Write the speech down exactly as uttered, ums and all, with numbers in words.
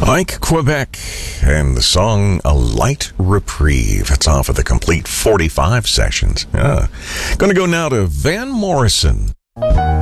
Ike Quebec and the song A Light Reprieve. It's off of the complete forty-five sessions. Yeah. Gonna go now to Van Morrison.